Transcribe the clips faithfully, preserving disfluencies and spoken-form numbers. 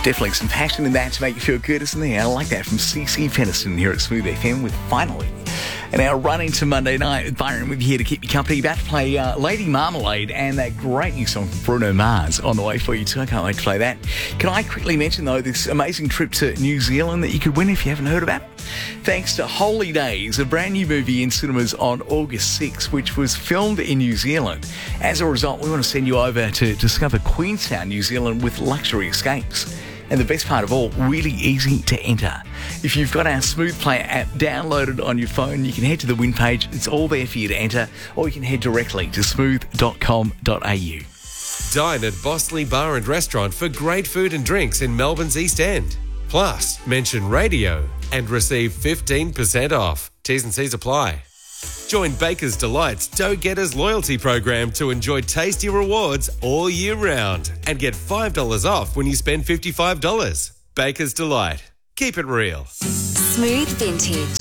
definitely some passion in that to make you feel good, isn't there? I like that from C C Peniston here at Smooth F M with Finally. And our run into Monday night with Byron with you here to keep you company. About to play uh, Lady Marmalade and that great new song from Bruno Mars on the way for you too. I can't wait to play that. Can I quickly mention, though, this amazing trip to New Zealand that you could win if you haven't heard about it? Thanks to Holy Days, a brand new movie in cinemas on August sixth, which was filmed in New Zealand. As a result, we want to send you over to discover Queenstown, New Zealand with luxury escapes. And the best part of all, really easy to enter. If you've got our Smooth Player app downloaded on your phone, you can head to the win page. It's all there for you to enter, or you can head directly to smooth dot com dot a u. Dine at Bossley Bar and Restaurant for great food and drinks in Melbourne's East End. Plus, mention radio and receive fifteen percent off. T's and C's apply. Join Baker's Delight's Dough Getters loyalty program to enjoy tasty rewards all year round and get five dollars off when you spend fifty-five dollars. Baker's Delight. Keep it real. Smooth Vintage.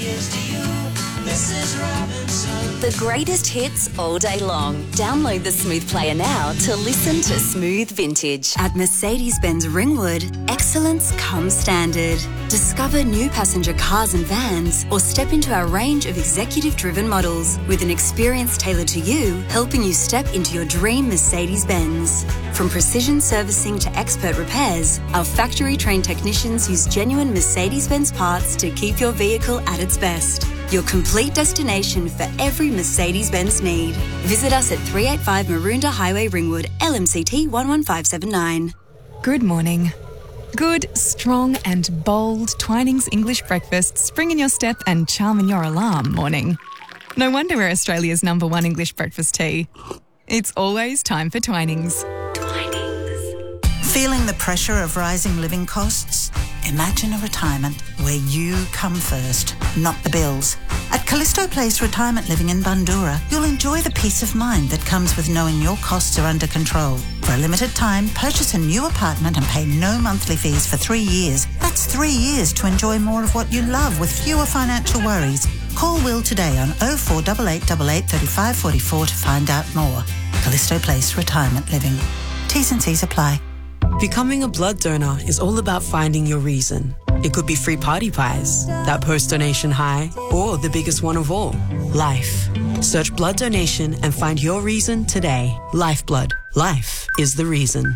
The greatest hits all day long. Download the Smooth Player now to listen to Smooth Vintage. At Mercedes-Benz Ringwood, excellence comes standard. Discover new passenger cars and vans, or step into our range of executive-driven models with an experience tailored to you, helping you step into your dream Mercedes-Benz. From precision servicing to expert repairs, our factory-trained technicians use genuine Mercedes-Benz parts to keep your vehicle at its best. Your complete destination for every Mercedes-Benz need. Visit us at three eighty-five Maroondah Highway, Ringwood, L M C T one one five seven nine. Good morning. Good, strong and bold Twinings English breakfast spring in your step and charm in your alarm morning. No wonder we're Australia's number one English breakfast tea. It's always time for Twinings. Twinings. Feeling the pressure of rising living costs? Imagine a retirement where you come first, not the bills. At Callisto Place Retirement Living in Bundoora, you'll enjoy the peace of mind that comes with knowing your costs are under control. For a limited time, purchase a new apartment and pay no monthly fees for three years. That's three years to enjoy more of what you love with fewer financial worries. Call Will today on oh four eight eight eight eight, three five four four to find out more. Callisto Place Retirement Living. T's and C's apply. Becoming a blood donor is all about finding your reason. It could be free party pies, that post-donation high, or the biggest one of all, life. Search blood donation and find your reason today. Lifeblood. Life is the reason.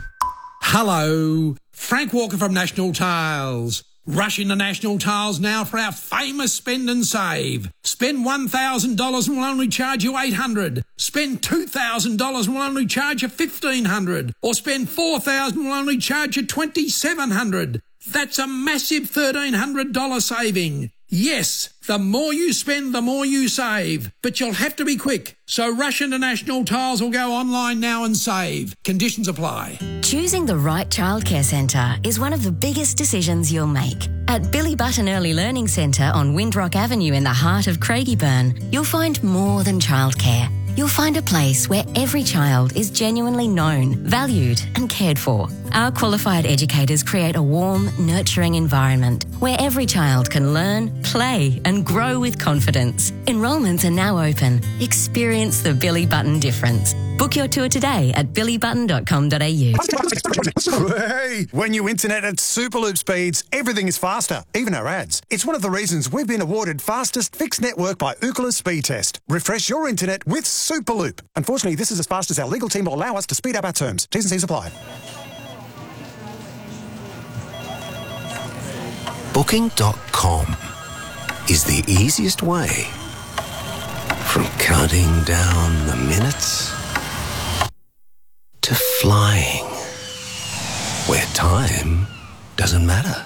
Hello, Frank Walker from National Tiles. Rush into National Tiles now for our famous spend and save. Spend one thousand dollars and we'll only charge you eight hundred dollars. Spend two thousand dollars and we'll only charge you fifteen hundred dollars. Or spend four thousand dollars and we'll only charge you twenty-seven hundred dollars. That's a massive thirteen hundred dollars saving. Yes, the more you spend, the more you save. But you'll have to be quick. So rush into National Tiles or go online now and save. Conditions apply. Choosing the right childcare centre is one of the biggest decisions you'll make. At Billy Button Early Learning Centre on Windrock Avenue in the heart of Craigieburn, you'll find more than childcare. You'll find a place where every child is genuinely known, valued and cared for. Our qualified educators create a warm, nurturing environment where every child can learn, play and grow with confidence. Enrolments are now open. Experience the Billy Button difference. Book your tour today at billy button dot com dot a u. Hey, when you internet at Superloop speeds, everything is faster, even our ads. It's one of the reasons we've been awarded fastest fixed network by Ookla Speed Test. Refresh your internet with Superloop. Unfortunately, this is as fast as our legal team will allow us to speed up our terms. T's and C's apply. Booking dot com is the easiest way from counting down the minutes to flying, where time doesn't matter.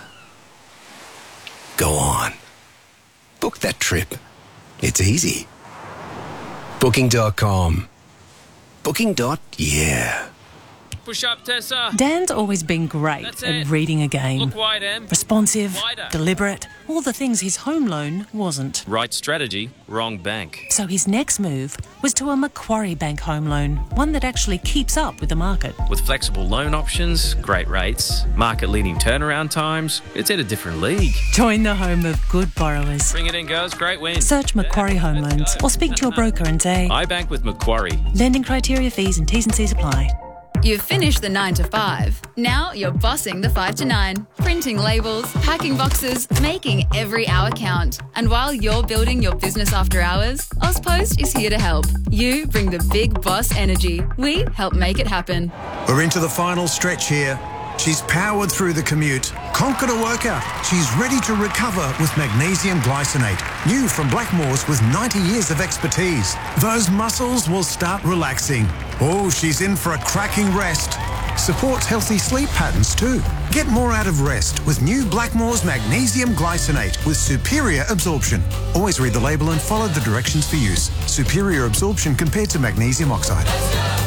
Go on. Book that trip. It's easy. Booking dot com. Booking. Yeah. Push up, Tessa. Dan's always been great That's at it. reading a game. Look wide, Em. Responsive, Wider. deliberate, all the things his home loan wasn't. Right strategy, wrong bank. So his next move was to a Macquarie Bank home loan, one that actually keeps up with the market. With flexible loan options, great rates, market-leading turnaround times, it's at a different league. Join the home of good borrowers. Bring it in, girls. Great win. Search Macquarie Home Loans or speak to your broker and say, I bank with Macquarie. lending criteria, fees and T's and C's apply. You've finished the nine to five. Now you're bossing the five to nine. Printing labels, packing boxes, making every hour count. And while you're building your business after hours, Ozpost is here to help. You bring the big boss energy. We help make it happen. We're into the final stretch here. She's powered through the commute, conquered a workout. She's ready to recover with magnesium glycinate. New from Blackmores with ninety years of expertise. Those muscles will start relaxing. Oh, she's in for a cracking rest. Supports healthy sleep patterns too. Get more out of rest with new Blackmores magnesium glycinate with superior absorption. Always read the label and follow the directions for use. Superior absorption compared to magnesium oxide.